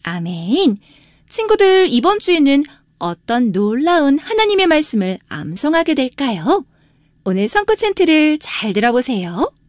아멘. 친구들, 이번 주에는 어떤 놀라운 하나님의 말씀을 암송하게 될까요? 오늘 성구 챈트를 잘 들어보세요.